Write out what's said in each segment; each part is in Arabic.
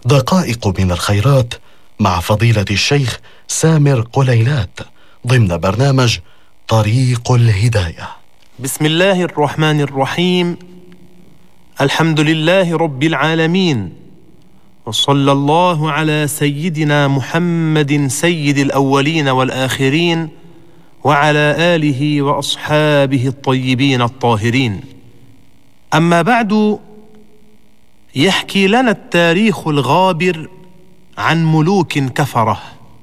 دقائق من الخيرات مع فضيلة الشيخ سامر قليلات ضمن برنامج طريق الهداية. بسم الله الرحمن الرحيم. الحمد لله رب العالمين، وصلى الله على سيدنا محمد سيد الأولين والآخرين وعلى آله وأصحابه الطيبين الطاهرين. أما بعد، يحكي لنا التاريخ الغابر عن ملوك كفرة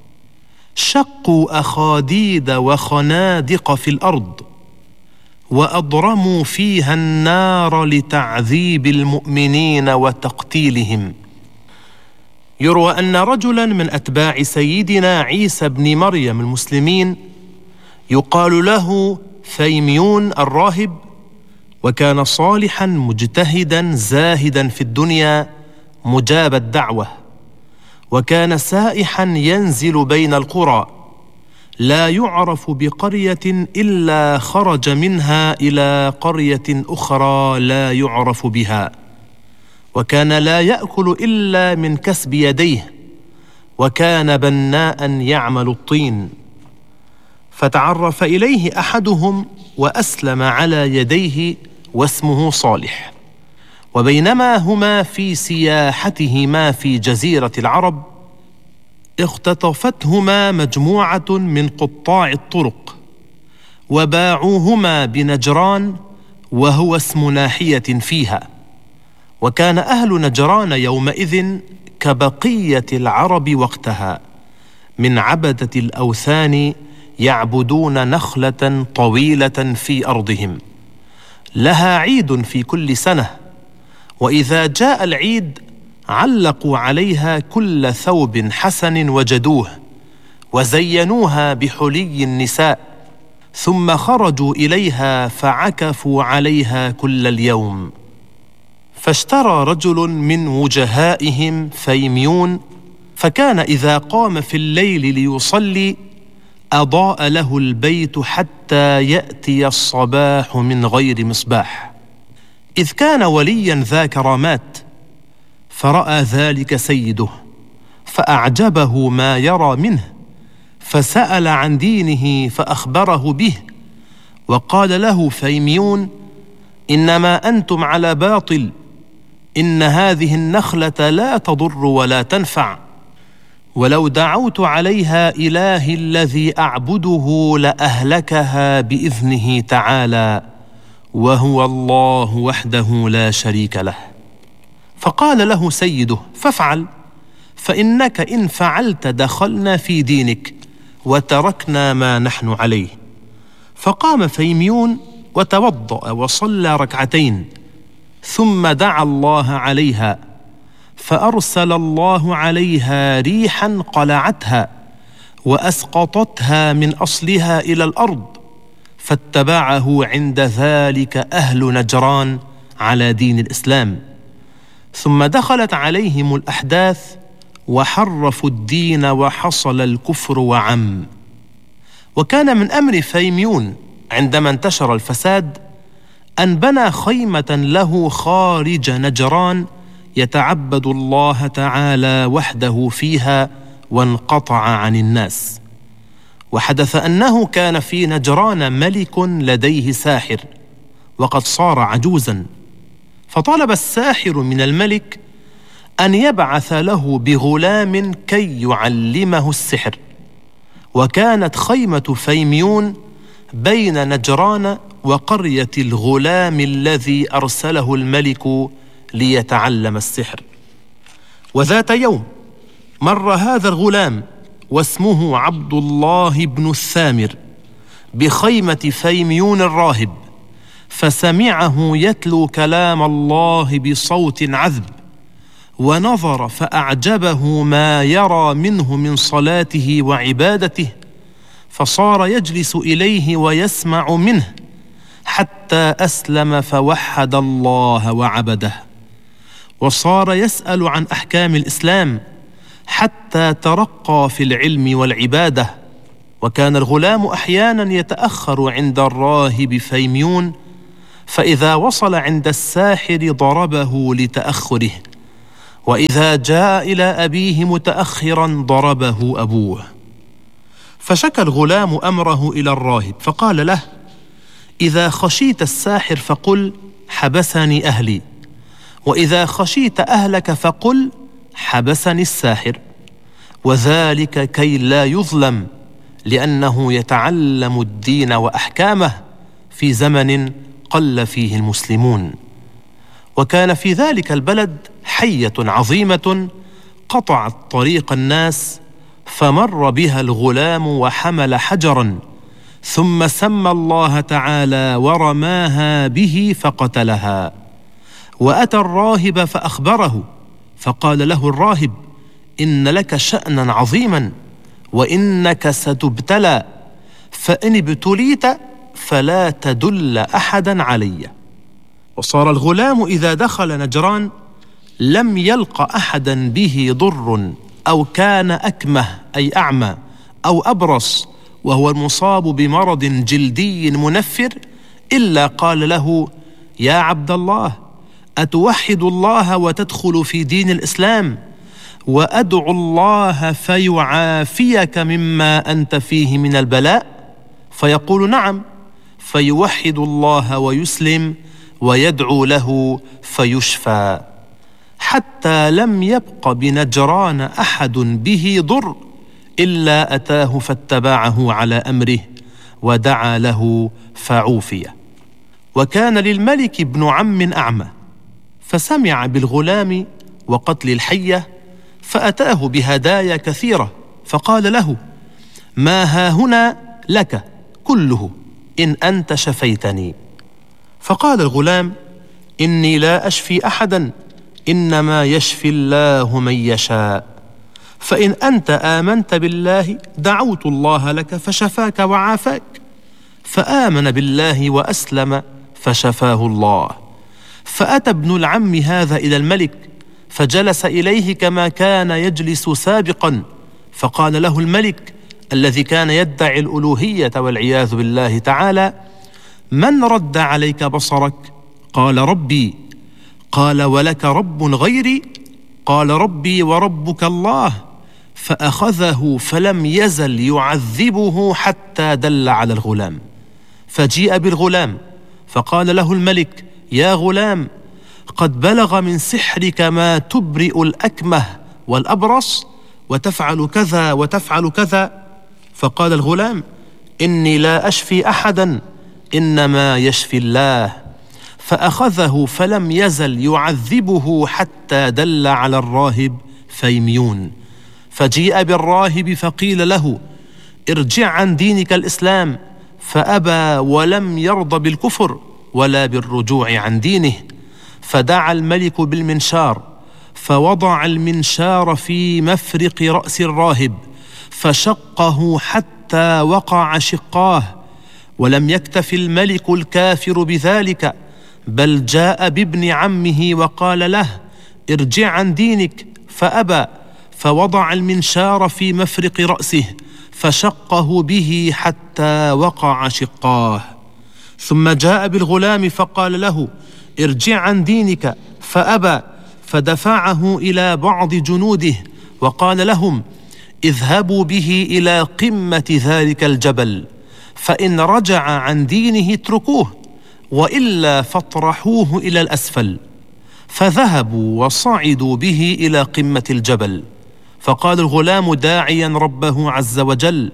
شقوا أخاديد وخنادق في الأرض، وأضرموا فيها النار لتعذيب المؤمنين وتقتيلهم. يروى أن رجلا من أتباع سيدنا عيسى بن مريم المسلمين يقال له فيميون الراهب، وكان صالحا مجتهدا زاهدا في الدنيا مجاب الدعوة، وكان سائحا ينزل بين القرى، لا يعرف بقرية إلا خرج منها إلى قرية أخرى لا يعرف بها، وكان لا يأكل إلا من كسب يديه، وكان بناء يعمل الطين. فتعرف إليه أحدهم وأسلم على يديه، واسمه صالح. وبينما هما في سياحتهما في جزيرة العرب، اختطفتهما مجموعة من قطاع الطرق، وباعوهما بنجران، وهو اسم ناحية فيها. وكان أهل نجران يومئذ كبقية العرب وقتها من عبدة الأوثان، يعبدون نخلة طويلة في أرضهم لها عيد في كل سنة، وإذا جاء العيد علقوا عليها كل ثوب حسن وجدوه، وزينوها بحلي النساء، ثم خرجوا إليها فعكفوا عليها كل اليوم. فاشترى رجل من وجهائهم فيميون، فكان إذا قام في الليل ليصلي أضاء له البيت حتى يأتي الصباح من غير مصباح، إذ كان وليا ذا كرامات. فرأى ذلك سيده فأعجبه ما يرى منه، فسأل عن دينه فأخبره به، وقال له فيميون: إنما أنتم على باطل، إن هذه النخلة لا تضر ولا تنفع، ولو دعوت عليها إلهي الذي أعبده لأهلكها بإذنه تعالى، وهو الله وحده لا شريك له. فقال له سيده: فافعل، فإنك إن فعلت دخلنا في دينك وتركنا ما نحن عليه. فقام فيميون وتوضأ وصلى ركعتين، ثم دعا الله عليها، فأرسل الله عليها ريحا قلعتها وأسقطتها من أصلها إلى الأرض، فاتبعه عند ذلك أهل نجران على دين الإسلام. ثم دخلت عليهم الأحداث وحرفوا الدين، وحصل الكفر وعم. وكان من أمر فيميون عندما انتشر الفساد أن بنى خيمة له خارج نجران يتعبد الله تعالى وحده فيها، وانقطع عن الناس. وحدث أنه كان في نجران ملك لديه ساحر، وقد صار عجوزا، فطلب الساحر من الملك أن يبعث له بغلام كي يعلمه السحر. وكانت خيمة فيميون بين نجران وقرية الغلام الذي أرسله الملك ليتعلم السحر. وذات يوم مر هذا الغلام واسمه عبد الله بن الثامر بخيمة فيميون الراهب، فسمعه يتلو كلام الله بصوت عذب، ونظر فأعجبه ما يرى منه من صلاته وعبادته، فصار يجلس إليه ويسمع منه حتى أسلم فوحد الله وعبده، وصار يسأل عن أحكام الإسلام حتى ترقى في العلم والعبادة. وكان الغلام أحيانا يتأخر عند الراهب فيميون، فإذا وصل عند الساحر ضربه لتأخره، وإذا جاء إلى أبيه متأخرا ضربه أبوه. فشكى الغلام أمره إلى الراهب فقال له: إذا خشيت الساحر فقل حبسني أهلي، وإذا خشيت أهلك فقل حبسني الساحر، وذلك كي لا يظلم، لأنه يتعلم الدين وأحكامه في زمن قل فيه المسلمون. وكان في ذلك البلد حية عظيمة قطعت طريق الناس، فمر بها الغلام وحمل حجرا، ثم سمى الله تعالى ورماها به فقتلها. وأتى الراهب فأخبره، فقال له الراهب: إن لك شأنا عظيما، وإنك ستبتلى، فإن ابتليت فلا تدل أحدا علي. وصار الغلام إذا دخل نجران لم يلق أحدا به ضر، أو كان أكمه أي أعمى أو أبرص وهو المصاب بمرض جلدي منفر، إلا قال له: يا عبد الله، أتوحد الله وتدخل في دين الإسلام، وأدعو الله فيعافيك مما أنت فيه من البلاء؟ فيقول: نعم، فيوحد الله ويسلم ويدعو له فيشفى، حتى لم يبق بنجران أحد به ضر إلا أتاه فاتبعه على أمره ودعا له فعوفي. وكان للملك ابن عم أعمى، فسمع بالغلام وقتل الحية، فأتاه بهدايا كثيرة، فقال له: ما هاهنا لك كله إن أنت شفيتني. فقال الغلام: إني لا أشفي أحدا، إنما يشفي الله من يشاء، فإن أنت آمنت بالله دعوت الله لك فشفاك وعافاك. فآمن بالله وأسلم فشفاه الله. فأتى ابن العم هذا إلى الملك، فجلس إليه كما كان يجلس سابقا، فقال له الملك الذي كان يدعي الألوهية والعياذ بالله تعالى: من رد عليك بصرك؟ قال: ربي. قال: ولك رب غيري؟ قال: ربي وربك الله. فأخذه فلم يزل يعذبه حتى دل على الغلام. فجيء بالغلام فقال له الملك: يا غلام، قد بلغ من سحرك ما تبرئ الأكمه والأبرص، وتفعل كذا وتفعل كذا. فقال الغلام: إني لا أشفي أحدا، إنما يشفي الله. فأخذه فلم يزل يعذبه حتى دل على الراهب فيميون. فجيء بالراهب فقيل له: ارجع عن دينك الإسلام، فأبى ولم يرضى بالكفر ولا بالرجوع عن دينه. فدعا الملك بالمنشار، فوضع المنشار في مفرق رأس الراهب فشقه حتى وقع شقاه. ولم يكتف الملك الكافر بذلك، بل جاء بابن عمه وقال له: ارجع عن دينك، فأبى، فوضع المنشار في مفرق رأسه فشقه به حتى وقع شقاه. ثم جاء بالغلام فقال له: ارجع عن دينك، فأبى، فدفعه إلى بعض جنوده وقال لهم: اذهبوا به إلى قمة ذلك الجبل، فإن رجع عن دينه اتركوه، وإلا فاطرحوه إلى الأسفل. فذهبوا وصعدوا به إلى قمة الجبل. فقال الغلام داعيا ربه عز وجل: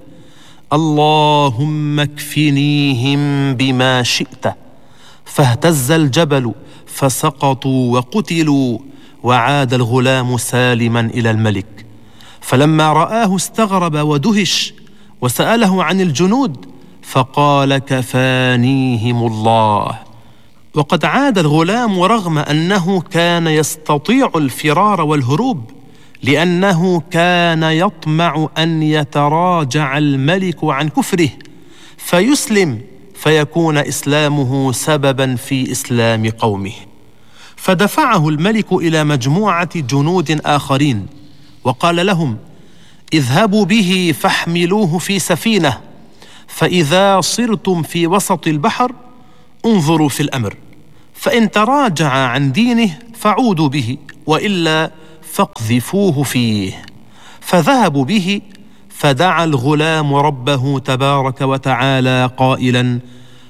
اللهم اكفنيهم بما شئت. فاهتز الجبل فسقطوا وقتلوا، وعاد الغلام سالما إلى الملك. فلما رآه استغرب ودهش، وسأله عن الجنود، فقال: كفانيهم الله. وقد عاد الغلام رغم أنه كان يستطيع الفرار والهروب، لأنه كان يطمع أن يتراجع الملك عن كفره فيسلم، فيكون إسلامه سببا في إسلام قومه. فدفعه الملك إلى مجموعة جنود آخرين وقال لهم: اذهبوا به فاحملوه في سفينة، فإذا صرتم في وسط البحر انظروا في الأمر، فإن تراجع عن دينه فعودوا به، وإلا فاقذفوه فيه. فذهبوا به، فدعا الغلام ربه تبارك وتعالى قائلا: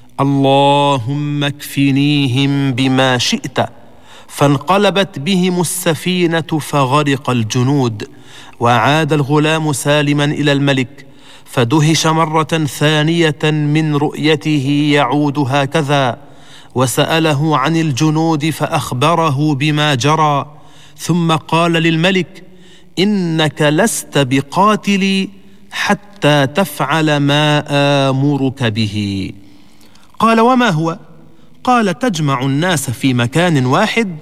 اللهم اكفنيهم بما شئت. فانقلبت بهم السفينة فغرق الجنود، وعاد الغلام سالما إلى الملك، فدهش مرة ثانية من رؤيته يعود هكذا، وسأله عن الجنود فأخبره بما جرى، ثم قال للملك: إنك لست بقاتلي حتى تفعل ما آمرك به. قال: وما هو؟ قال: تجمع الناس في مكان واحد،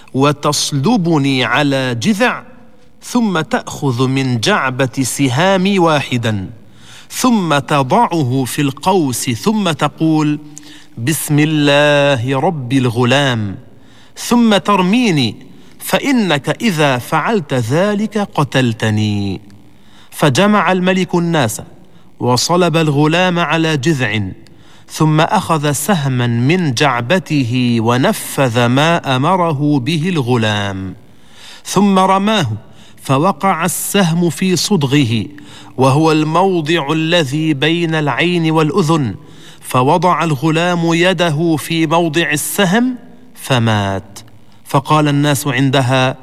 وتصلبني على جذع، ثم تأخذ من جعبة سهامي واحدا، ثم تضعه في القوس، ثم تقول: بسم الله رب الغلام، ثم ترميني، فإنك إذا فعلت ذلك قتلتني. فجمع الملك الناس، وصلب الغلام على جذع، ثم أخذ سهما من جعبته ونفذ ما أمره به الغلام، ثم رماه، فوقع السهم في صدغه، وهو الموضع الذي بين العين والأذن، فوضع الغلام يده في موضع السهم فمات. فقال الناس عندها: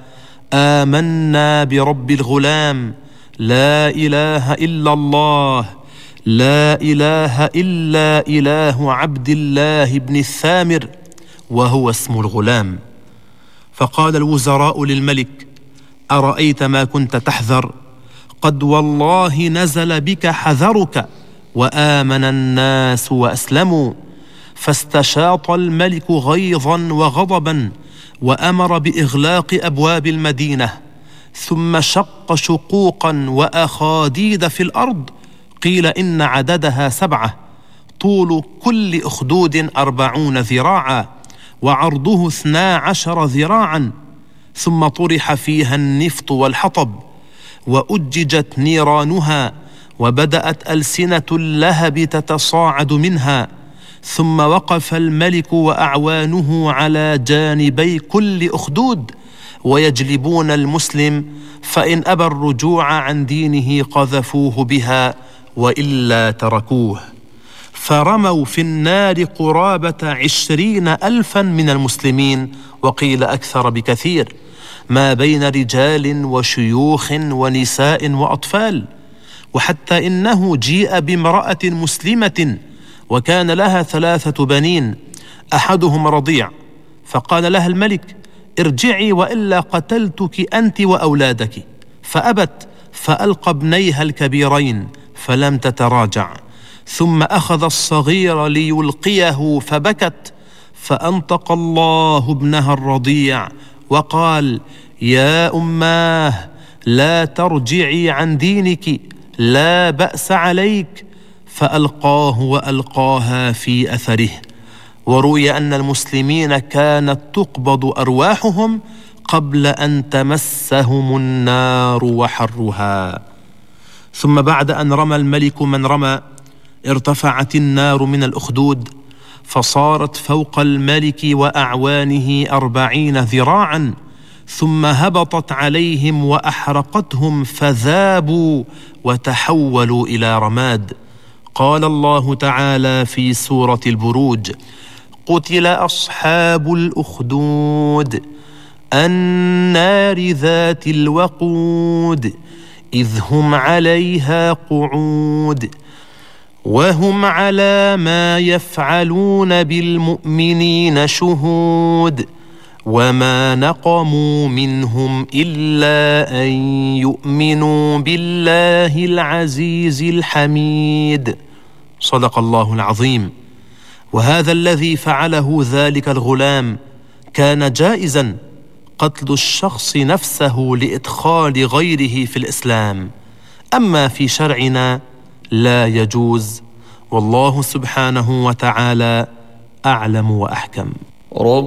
آمنا برب الغلام، لا إله إلا الله، لا إله إلا إله عبد الله بن الثامر، وهو اسم الغلام. فقال الوزراء للملك: أرأيت ما كنت تحذر؟ قد والله نزل بك حذرك، وآمن الناس وأسلموا. فاستشاط الملك غيظا وغضبا، وأمر بإغلاق أبواب المدينة، ثم شق شقوقا وأخاديد في الأرض، قيل إن عددها 7، طول كل أخدود 40 ذراعا، وعرضه 12 ذراعا، ثم طرح فيها النفط والحطب، وأججت نيرانها، وبدأت ألسنة اللهب تتصاعد منها. ثم وقف الملك وأعوانه على جانبي كل أخدود، ويجلبون المسلم، فإن أبى الرجوع عن دينه قذفوه بها، وإلا تركوه. فرموا في النار قرابة 20,000 من المسلمين، وقيل أكثر بكثير، ما بين رجال وشيوخ ونساء وأطفال. وحتى إنه جيء بامرأة مسلمة، وكان لها 3 بنين، أحدهم رضيع، فقال لها الملك: ارجعي وإلا قتلتك أنت وأولادك. فأبت، فألقى ابنيها الكبيرين، فلم تتراجع، ثم أخذ الصغير ليلقيه، فبكت، فأنطق الله ابنها الرضيع وقال: يا أماه، لا ترجعي عن دينك، لا بأس عليك. فألقاه وألقاها في أثره. وروي أن المسلمين كانت تقبض أرواحهم قبل أن تمسهم النار وحرها. ثم بعد أن رمى الملك من رمى، ارتفعت النار من الأخدود، فصارت فوق الملك وأعوانه 40 ذراعا، ثم هبطت عليهم وأحرقتهم، فذابوا وتحولوا إلى رماد. قال الله تعالى في سورة البروج: قتل أصحاب الأخدود النار ذات الوقود إذ هم عليها قعود وهم على ما يفعلون بالمؤمنين شهود وما نقموا منهم إلا أن يؤمنوا بالله العزيز الحميد. صدق الله العظيم. وهذا الذي فعله ذلك الغلام كان جائزا، قتل الشخص نفسه لإدخال غيره في الإسلام، أما في شرعنا لا يجوز، والله سبحانه وتعالى أعلم وأحكم.